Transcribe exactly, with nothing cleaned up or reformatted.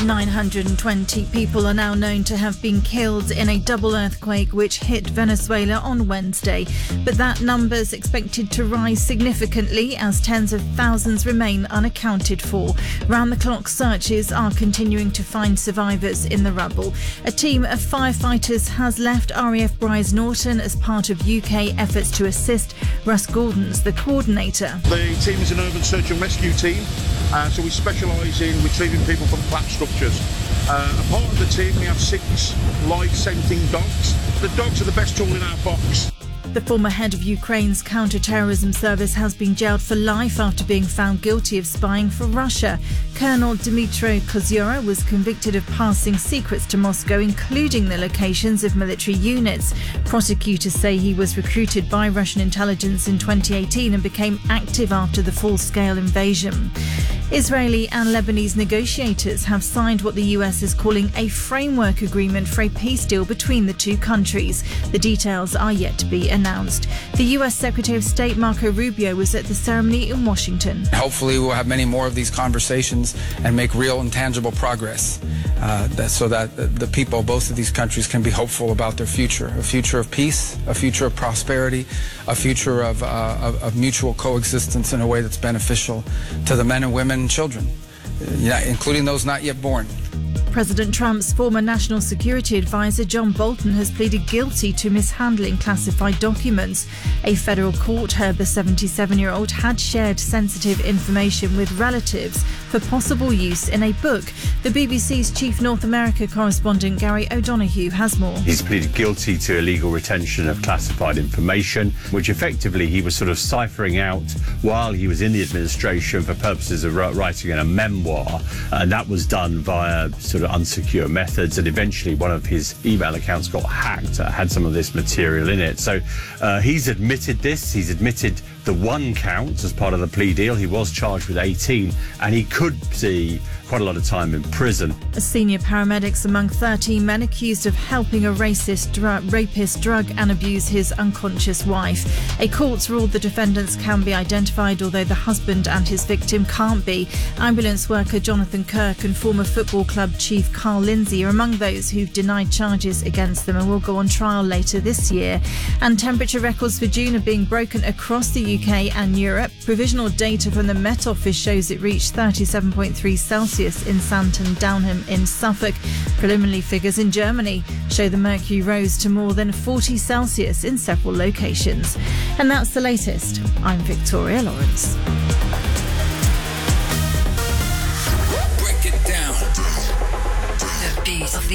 nine hundred twenty people are now known to have been killed in a double earthquake which hit Venezuela on Wednesday. But that number is expected to rise significantly as tens of thousands remain unaccounted for. Round-the-clock searches are continuing to find survivors in the rubble. A team of firefighters has left R A F Bryce Norton as part of U K efforts to assist. Russ Gordon's the coordinator. The team is an urban search and rescue team. Uh, so we specialise in retrieving people from collapsed structures. Uh, a part of the team, we have six live-scenting dogs. The dogs are the best tool in our box. The former head of Ukraine's counter-terrorism service has been jailed for life after being found guilty of spying for Russia. Colonel Dmytro Kozyura was convicted of passing secrets to Moscow, including the locations of military units. Prosecutors say he was recruited by Russian intelligence in twenty eighteen and became active after the full-scale invasion. Israeli and Lebanese negotiators have signed what the U S is calling a framework agreement for a peace deal between the two countries. The details are yet to be announced. The U S Secretary of State Marco Rubio was at the ceremony in Washington. Hopefully we'll have many more of these conversations and make real and tangible progress uh, that, so that the people of both of these countries can be hopeful about their future, a future of peace, a future of prosperity, a future of, uh, of, of mutual coexistence in a way that's beneficial to the men and women and children, including those not yet born. President Trump's former national security advisor John Bolton has pleaded guilty to mishandling classified documents. A federal court heard the seventy-seven-year-old had shared sensitive information with relatives for possible use in a book. The B B C's chief North America correspondent Gary O'Donoghue has more. He's pleaded guilty to illegal retention of classified information, which effectively he was sort of ciphering out while he was in the administration for purposes of writing a memoir, and that was done via sort of unsecure methods, and eventually one of his email accounts got hacked, uh, had some of this material in it. So uh, he's admitted this, he's admitted the one count as part of the plea deal. He was charged with eighteen, and he could see quite a lot of time in prison. Senior paramedics among thirteen men accused of helping a racist dr- rapist drug and abuse his unconscious wife. A court's ruled the defendants can be identified, although the husband and his victim can't be. Ambulance worker Jonathan Kirk and former football club chief Carl Lindsay are among those who've denied charges against them and will go on trial later this year. And temperature records for June are being broken across the U K and Europe. Provisional data from the Met Office shows it reached thirty-seven point three Celsius in Santon Downham in Suffolk. Preliminary figures in Germany show the mercury rose to more than forty Celsius in several locations. And that's the latest. I'm Victoria Lawrence. Break it down. The beat of the